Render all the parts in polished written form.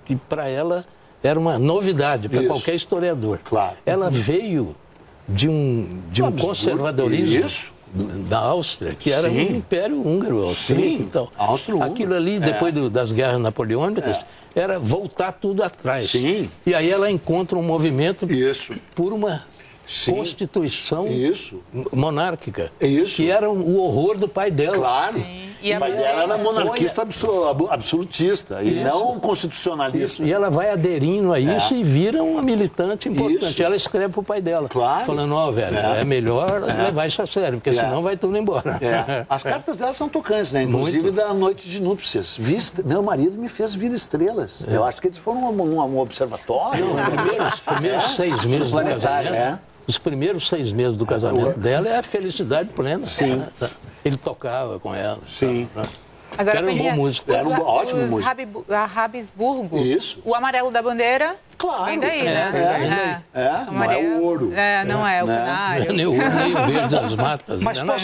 que para ela era uma novidade, para qualquer historiador. Claro. Ela veio de um conservadorismo da Áustria, que era um império húngaro, austríaco. Então, aquilo ali, depois das guerras napoleônicas, era voltar tudo atrás. Sim. E aí ela encontra um movimento por uma constituição monárquica, que era o horror do pai dela. Claro. E o pai dela era monarquista absolutista e não constitucionalista. E ela vai aderindo a isso e vira uma militante importante. Ela escreve para o pai dela, falando, velho, é melhor levar isso a sério, porque senão vai tudo embora. As cartas dela são tocantes, né? Inclusive da noite de núpcias. Meu marido me fez vir estrelas. Eu acho que eles foram um observatório. Os primeiros 6 meses do casamento, os primeiros 6 meses do casamento dela é a felicidade plena. Sim. Ele tocava com ela. Sim. Agora, era um bom músico. Era um ótimo músico. Habsburgo. Isso. O amarelo da bandeira. Claro. Vem daí, né? Não é o ouro. Não é o canário. Nem o ouro, nem o verde das matas.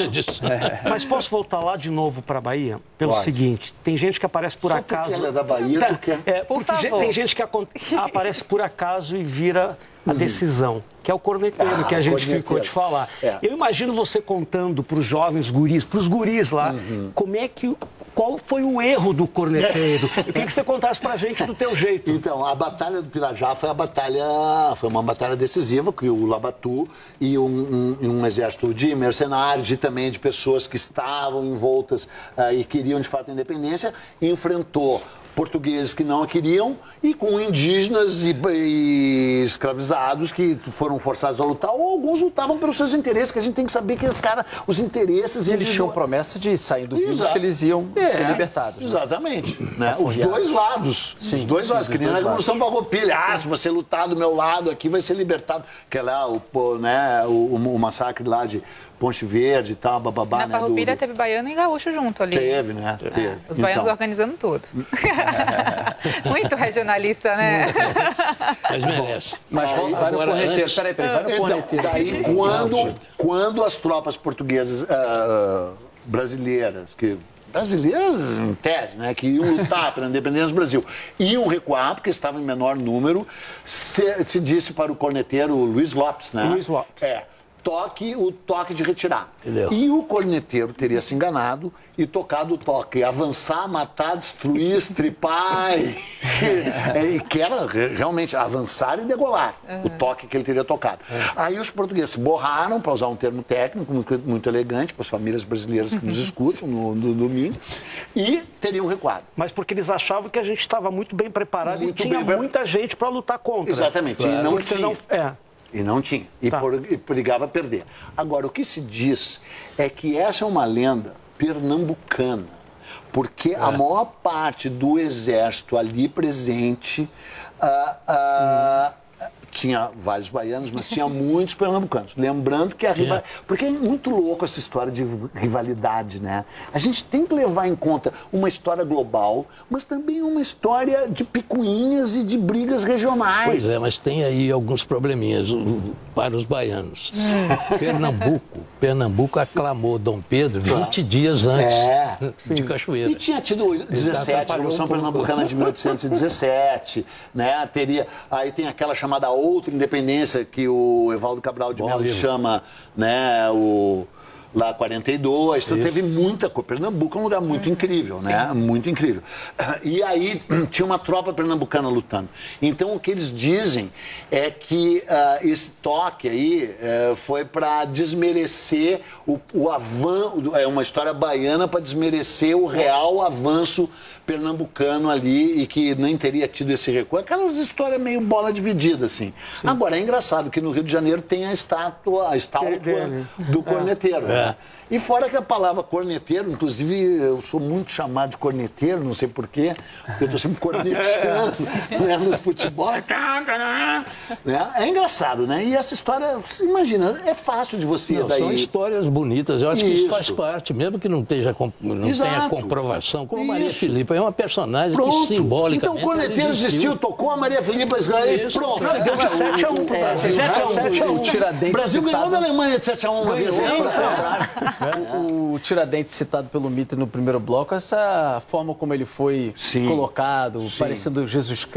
Mas posso voltar lá de novo para a Bahia? Pelo seguinte, tem gente que aparece por acaso... Ela é da Bahia, tu quer? Porque tem gente que aparece por acaso e vira a decisão, que é o corneteiro, que a gente ficou de falar. Eu imagino você contando para os jovens guris, para os guris lá, qual foi o erro do corneteiro? Eu queria que você contasse para a gente do teu jeito. Então, a Batalha do Pirajá foi uma batalha decisiva, que o Labatu e um exército de mercenários e também de pessoas que estavam envoltas e queriam de fato a independência, enfrentou portugueses que não a queriam e com indígenas e escravizados que foram forçados a lutar, ou alguns lutavam pelos seus interesses, que a gente tem que saber que, os interesses... E eles tinham promessa de, saindo vivos, que eles iam ser libertados. Exatamente. Né? Os dois lados. Os dois lados. Que nem na Revolução Farroupilha. Se você lutar do meu lado aqui, vai ser libertado. Que é lá o massacre lá de Ponte Verde e tal, bababá. Na Farroupilha teve baiano e gaúcho junto ali. Teve, né? Teve. Os baianos organizando tudo. Muito regionalista, né? Mas merece. Mas vai no corneteiro. Peraí, vai no corneteiro. Daí, quando as tropas portuguesas, brasileiras, em tese, né, que iam lutar pela independência do Brasil, iam recuar, porque estavam em menor número, se disse para o corneteiro Luiz Lopes, né? Luiz Lopes. O toque de retirar. Entendeu? E o corneteiro teria se enganado e tocado o toque. Avançar, matar, destruir, estripar. Que era realmente avançar e degolar. O toque que ele teria tocado. Aí os portugueses se borraram, para usar um termo técnico muito elegante, para as famílias brasileiras que nos escutam no domingo, e teriam recuado. Mas porque eles achavam que a gente estava muito bem preparado e tinha muita gente para lutar contra. Exatamente. Claro. E não tinha. E não tinha. E brigava a perder. Agora, o que se diz é que essa é uma lenda pernambucana, porque a maior parte do exército ali presente tinha vários baianos, mas tinha muitos pernambucanos. Lembrando que porque é muito louco essa história de rivalidade, né? A gente tem que levar em conta uma história global, mas também uma história de picuinhas e de brigas regionais. Pois é, mas tem aí alguns probleminhas para os baianos. Pernambuco aclamou Dom Pedro 20 dias antes de Cachoeira. E tinha tido 17, a Revolução Pernambucana de 1817, né? Aí tem aquela chamada outra independência que o Evaldo Cabral de Melo chama, né, lá 42, então teve muita coisa. Pernambuco é um lugar muito incrível, né? Muito incrível. E aí tinha uma tropa pernambucana lutando. Então o que eles dizem é que esse toque aí foi para desmerecer o avanço, é uma história baiana para desmerecer o real avanço pernambucano ali e que nem teria tido esse recuo. Aquelas histórias meio bola dividida, assim. Agora, é engraçado que no Rio de Janeiro tem a estátua do corneteiro, né? E fora que a palavra corneteiro, inclusive eu sou muito chamado de corneteiro, não sei porquê, porque eu estou sempre corneteando, né, no futebol. Né? É engraçado, né? E essa história, você imagina, é fácil de você... São histórias bonitas, eu acho que isso faz parte, mesmo que não tenha comprovação, como a Maria Filipa, é uma personagem que simbolicamente... Então o corneteiro existiu, tocou a Maria Filipa, e pronto. Deu de 7-1 pro Brasil. 7-1. O Tiradentes o Brasil ganhou da Alemanha de 7-1 uma vez. O Tiradentes citado pelo Mitre no primeiro bloco, essa forma como ele foi colocado, parecendo Jesus Cristo.